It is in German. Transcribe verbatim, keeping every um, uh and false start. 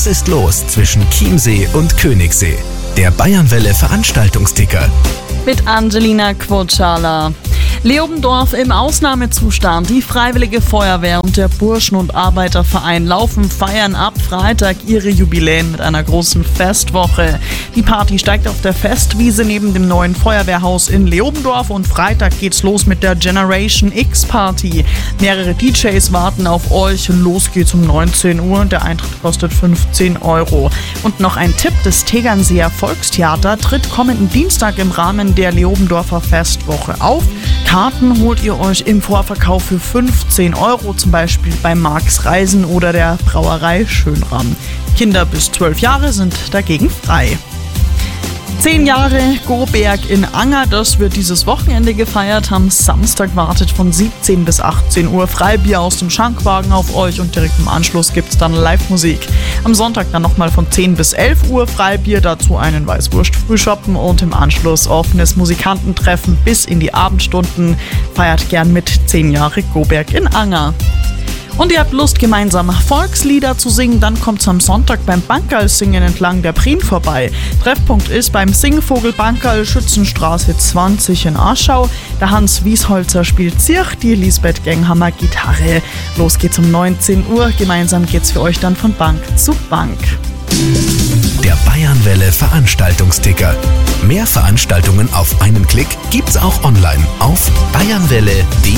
Was ist los zwischen Chiemsee und Königssee? Der Bayernwelle Veranstaltungsticker. Mit Angelina Quotschala. Leobendorf im Ausnahmezustand. Die Freiwillige Feuerwehr und der Burschen- und Arbeiterverein Laufen feiern ab Freitag ihre Jubiläen mit einer großen Festwoche. Die Party steigt auf der Festwiese neben dem neuen Feuerwehrhaus in Leobendorf und Freitag geht's los mit der Generation X Party. Mehrere D Js warten auf euch. Los geht's um neunzehn Uhr. Der Eintritt kostet fünfzehn Euro. Und noch ein Tipp: Das Tegernseer Volkstheater tritt kommenden Dienstag im Rahmen der Leobendorfer Festwoche auf. Karten holt ihr euch im Vorverkauf für fünfzehn Euro, zum Beispiel bei Marx Reisen oder der Brauerei Schönram. Kinder bis zwölf Jahre sind dagegen frei. Zehn Jahre Goberg in Anger, das wird dieses Wochenende gefeiert. Am Samstag wartet von siebzehn bis achtzehn Uhr Freibier aus dem Schankwagen auf euch und direkt im Anschluss gibt es dann Live-Musik. Am Sonntag dann nochmal von zehn bis elf Uhr Freibier, dazu einen Weißwurst-Frühschoppen und im Anschluss offenes Musikantentreffen bis in die Abendstunden. Feiert gern mit zehn Jahre Goberg in Anger. Und ihr habt Lust, gemeinsam Volkslieder zu singen, dann kommt's am Sonntag beim Bankerl-Singen entlang der Prien vorbei. Treffpunkt ist beim Singvogel Bankerl, Schützenstraße zwanzig in Aschau. Der Hans Wiesholzer spielt Zirch, die Lisbeth Genghammer Gitarre. Los geht's um neunzehn Uhr. Gemeinsam geht's für euch dann von Bank zu Bank. Der Bayernwelle Veranstaltungsticker. Mehr Veranstaltungen auf einen Klick gibt's auch online auf bayernwelle punkt de.